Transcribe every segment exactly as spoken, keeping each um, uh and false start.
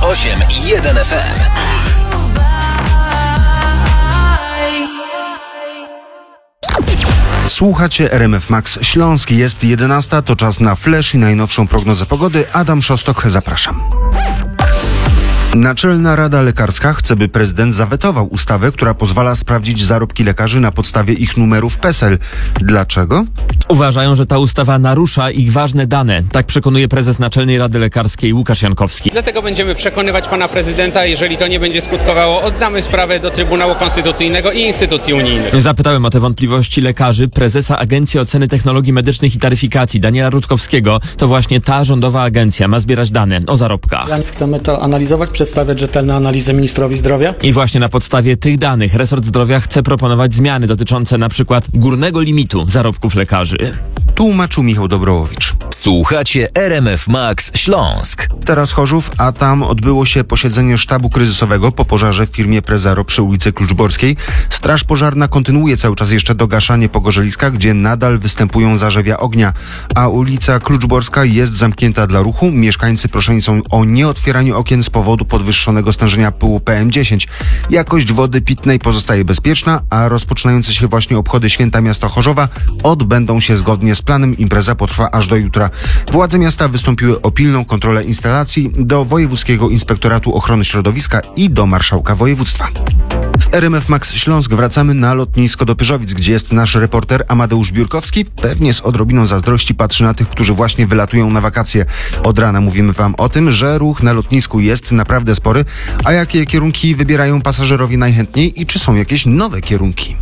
osiem i jeden F M. Słuchacie R M F Max Śląsk. Jest jedenasta, to czas na flash i najnowszą prognozę pogody. Adam Szostok, zapraszam. Naczelna Rada Lekarska chce, by prezydent zawetował ustawę, która pozwala sprawdzić zarobki lekarzy na podstawie ich numerów PESEL. Dlaczego? Uważają, że ta ustawa narusza ich ważne dane. Tak przekonuje prezes Naczelnej Rady Lekarskiej Łukasz Jankowski. Dlatego będziemy przekonywać pana prezydenta. Jeżeli to nie będzie skutkowało, oddamy sprawę do Trybunału Konstytucyjnego i instytucji unijnych. Zapytałem o te wątpliwości lekarzy prezesa Agencji Oceny Technologii Medycznych i Taryfikacji Daniela Rutkowskiego. To właśnie ta rządowa agencja ma zbierać dane o zarobkach. Chcemy to analizować, przedstawiać rzetelne analizy ministrowi zdrowia. I właśnie na podstawie tych danych resort zdrowia chce proponować zmiany dotyczące na przykład górnego limitu zarobków lekarzy. Tłumaczył Michał Dobrołowicz. Słuchacie R M F Max Śląsk. Teraz Chorzów, a tam odbyło się posiedzenie sztabu kryzysowego po pożarze w firmie Prezaro przy ulicy Kluczborskiej. Straż pożarna kontynuuje cały czas jeszcze dogaszanie pogorzeliska, gdzie nadal występują zarzewia ognia, a ulica Kluczborska jest zamknięta dla ruchu. Mieszkańcy proszeni są o nieotwieranie okien z powodu podwyższonego stężenia pyłu P M dziesięć. Jakość wody pitnej pozostaje bezpieczna, a rozpoczynające się właśnie obchody święta miasta Chorzowa odbędą się zgodnie z planem. Impreza potrwa aż do jutra. Władze miasta wystąpiły o pilną kontrolę instalacji do Wojewódzkiego Inspektoratu Ochrony Środowiska i do Marszałka Województwa. W R M F Max Śląsk wracamy na lotnisko do Pyrzowic, gdzie jest nasz reporter Amadeusz Biurkowski. Pewnie z odrobiną zazdrości patrzy na tych, którzy właśnie wylatują na wakacje. Od rana mówimy wam o tym, że ruch na lotnisku jest naprawdę spory. A jakie kierunki wybierają pasażerowie najchętniej i czy są jakieś nowe kierunki?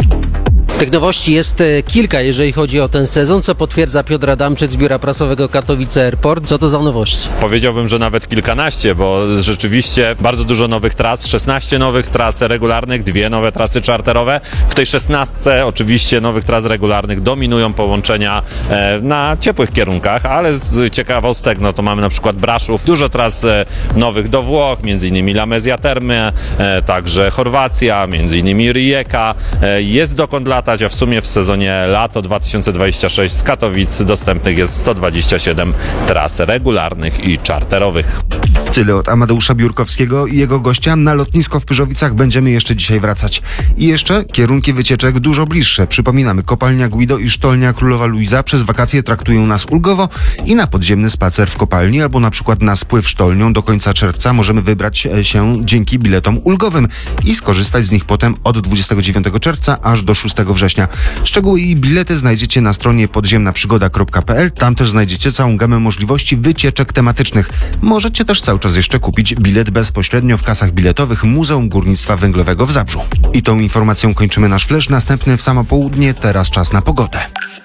Tych nowości jest kilka, jeżeli chodzi o ten sezon, co potwierdza Piotr Adamczyk z biura prasowego Katowice Airport. Co to za nowości? Powiedziałbym, że nawet kilkanaście, bo rzeczywiście bardzo dużo nowych tras, szesnaście nowych tras regularnych, dwie nowe trasy czarterowe. W tej szesnastce oczywiście nowych tras regularnych dominują połączenia e, na ciepłych kierunkach, ale z ciekawostek, no to mamy na przykład Braszów, dużo tras e, nowych do Włoch, między innymi Lamezja Terme, e, także Chorwacja, między innymi Rijeka. E, jest dokąd latać, a w sumie w sezonie lato dwa tysiące dwudziestego szóstego z Katowic dostępnych jest sto dwadzieścia siedem tras regularnych i czarterowych. Tyle od Amadeusza Biurkowskiego i jego gościa. Na lotnisko w Pyrzowicach będziemy jeszcze dzisiaj wracać. I jeszcze kierunki wycieczek dużo bliższe. Przypominamy, kopalnia Guido i sztolnia Królowa Luiza przez wakacje traktują nas ulgowo i na podziemny spacer w kopalni albo na przykład na spływ sztolnią do końca czerwca możemy wybrać się dzięki biletom ulgowym i skorzystać z nich potem od dwudziestego dziewiątego czerwca aż do szóstego września. Szczegóły i bilety znajdziecie na stronie podziemna przygoda kropka p l. Tam też znajdziecie całą gamę możliwości wycieczek tematycznych. Możecie też cały czas jeszcze kupić bilet bezpośrednio w kasach biletowych Muzeum Górnictwa Węglowego w Zabrzu. I tą informacją kończymy nasz flash. Następny w samo południe. Teraz czas na pogodę.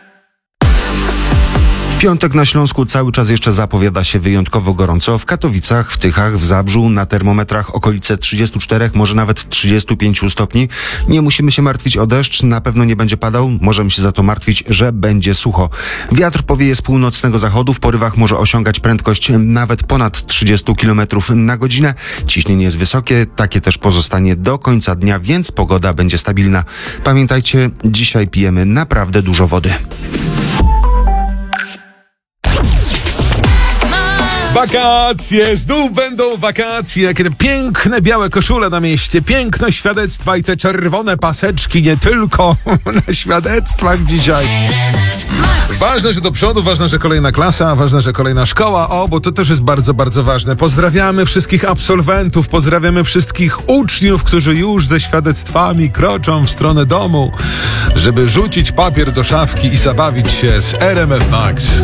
Piątek na Śląsku cały czas jeszcze zapowiada się wyjątkowo gorąco. W Katowicach, w Tychach, w Zabrzu, na termometrach okolice trzydziestu czterech, może nawet trzydziestu pięciu stopni. Nie musimy się martwić o deszcz, na pewno nie będzie padał. Możemy się za to martwić, że będzie sucho. Wiatr powieje z północnego zachodu, w porywach może osiągać prędkość nawet ponad trzydzieści kilometrów na godzinę. Ciśnienie jest wysokie, takie też pozostanie do końca dnia, więc pogoda będzie stabilna. Pamiętajcie, dzisiaj pijemy naprawdę dużo wody. Wakacje, znów będą wakacje, kiedy piękne białe koszule na mieście, piękne świadectwa i te czerwone paseczki nie tylko na świadectwach dzisiaj. Ważne, że do przodu, ważne, że kolejna klasa, ważne, że kolejna szkoła, o, bo to też jest bardzo, bardzo ważne. Pozdrawiamy wszystkich absolwentów, pozdrawiamy wszystkich uczniów, którzy już ze świadectwami kroczą w stronę domu, żeby rzucić papier do szafki i zabawić się z R M F Max.